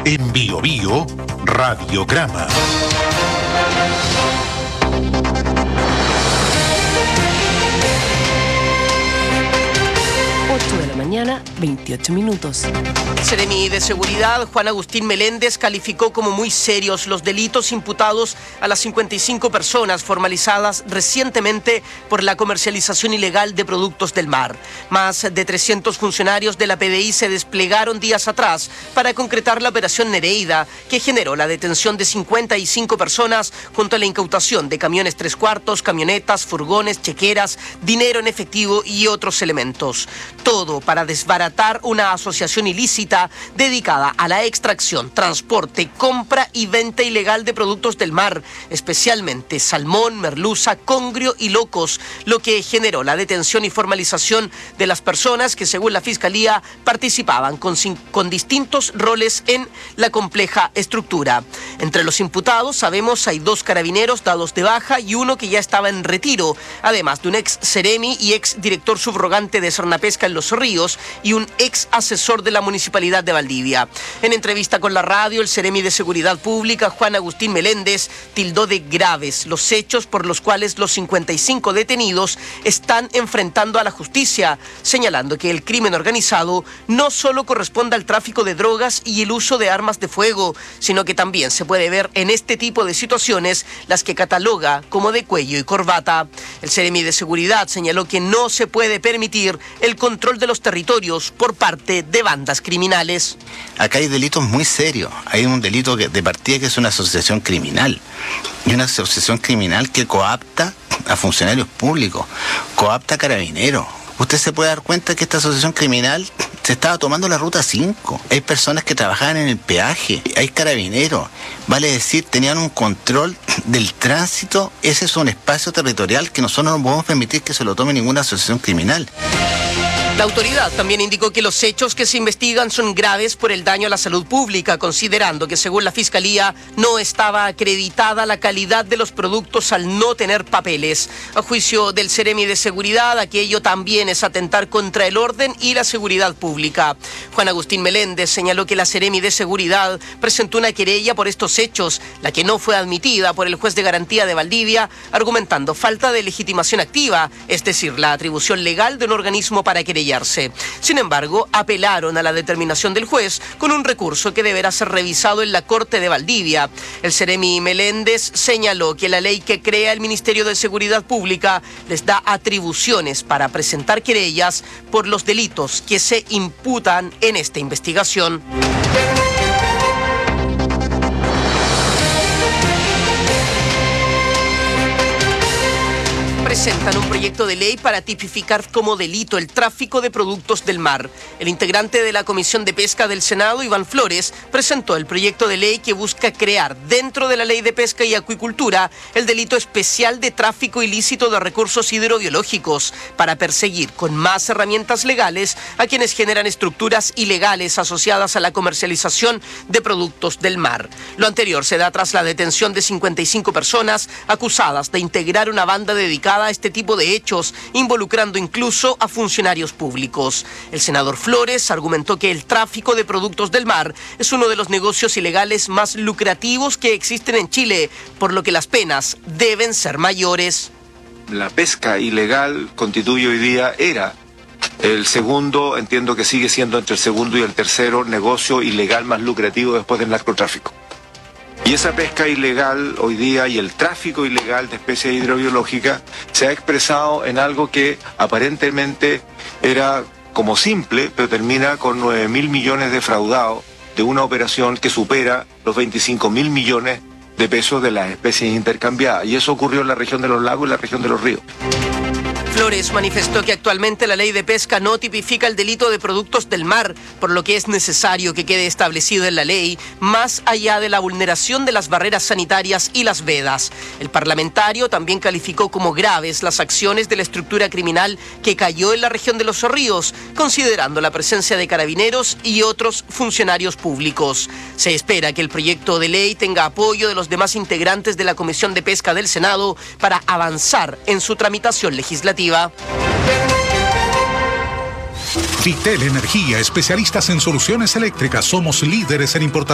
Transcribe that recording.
En Bio Bio, Radiograma. 8 de la mañana, 28 minutos. Seremi de Seguridad, Juan Agustín Meléndez, calificó como muy serios los delitos imputados a las 55 personas formalizadas recientemente por la comercialización ilegal de productos del mar. Más de 300 funcionarios de la PDI se desplegaron días atrás para concretar la operación Nereida, que generó la detención de 55 personas junto a la incautación de camiones 3/4, camionetas, furgones, chequeras, dinero en efectivo y otros elementos. Todo para desbaratar una asociación ilícita dedicada a la extracción, transporte, compra y venta ilegal de productos del mar, especialmente salmón, merluza, congrio y locos, lo que generó la detención y formalización de las personas que, según la Fiscalía, participaban con distintos roles en la compleja estructura. Entre los imputados, sabemos, hay 2 carabineros dados de baja y uno que ya estaba en retiro, además de un ex Seremi y ex director subrogante de Sernapesca en Los Ríos y un ex asesor de la Municipalidad de Valdivia. En entrevista con la radio, el Seremi de Seguridad Pública, Juan Agustín Meléndez, tildó de graves los hechos por los cuales los 55 detenidos están enfrentando a la justicia, señalando que el crimen organizado no solo corresponde al tráfico de drogas y el uso de armas de fuego, sino que también se puede ver en este tipo de situaciones las que cataloga como de cuello y corbata. El Seremi de Seguridad señaló que no se puede permitir el control de los territorios por parte de bandas criminales. Acá hay delitos muy serios. Hay un delito de partida que es una asociación criminal. Y una asociación criminal que coapta a funcionarios públicos, coapta a carabineros. Usted se puede dar cuenta que esta asociación criminal se estaba tomando la ruta 5. Hay personas que trabajaban en el peaje, hay carabineros. Vale decir, tenían un control del tránsito. Ese es un espacio territorial que nosotros no podemos permitir que se lo tome ninguna asociación criminal. La autoridad también indicó que los hechos que se investigan son graves por el daño a la salud pública, considerando que, según la Fiscalía, no estaba acreditada la calidad de los productos al no tener papeles. A juicio del Seremi de Seguridad, aquello también es atentar contra el orden y la seguridad pública. Juan Agustín Meléndez señaló que la Seremi de Seguridad presentó una querella por estos hechos, la que no fue admitida por el juez de garantía de Valdivia, argumentando falta de legitimación activa, es decir, la atribución legal de un organismo para querellar. Sin embargo, apelaron a la determinación del juez con un recurso que deberá ser revisado en la Corte de Valdivia. El Seremi Meléndez señaló que la ley que crea el Ministerio de Seguridad Pública les da atribuciones para presentar querellas por los delitos que se imputan en esta investigación. Presentan un proyecto de ley para tipificar como delito el tráfico de productos del mar. El integrante de la Comisión de Pesca del Senado, Iván Flores, presentó el proyecto de ley que busca crear dentro de la Ley de Pesca y Acuicultura el delito especial de tráfico ilícito de recursos hidrobiológicos para perseguir con más herramientas legales a quienes generan estructuras ilegales asociadas a la comercialización de productos del mar. Lo anterior se da tras la detención de 55 personas acusadas de integrar una banda dedicada a este tipo de hechos, involucrando incluso a funcionarios públicos. El senador Flores argumentó que el tráfico de productos del mar es uno de los negocios ilegales más lucrativos que existen en Chile, por lo que las penas deben ser mayores. La pesca ilegal constituye hoy día, era el segundo, entiendo que sigue siendo entre el segundo y el tercero negocio ilegal más lucrativo después del narcotráfico. Y esa pesca ilegal hoy día y el tráfico ilegal de especies hidrobiológicas se ha expresado en algo que aparentemente era como simple, pero termina con 9.000 millones defraudados de una operación que supera los 25.000 millones de pesos de las especies intercambiadas. Y eso ocurrió en la región de los lagos y la región de los ríos. Flores manifestó que actualmente la ley de pesca no tipifica el delito de productos del mar, por lo que es necesario que quede establecido en la ley, más allá de la vulneración de las barreras sanitarias y las vedas. El parlamentario también calificó como graves las acciones de la estructura criminal que cayó en la región de Los Ríos, considerando la presencia de carabineros y otros funcionarios públicos. Se espera que el proyecto de ley tenga apoyo de los demás integrantes de la Comisión de Pesca del Senado para avanzar en su tramitación legislativa. Vitel Energía, especialistas en soluciones eléctricas. Somos líderes en importación.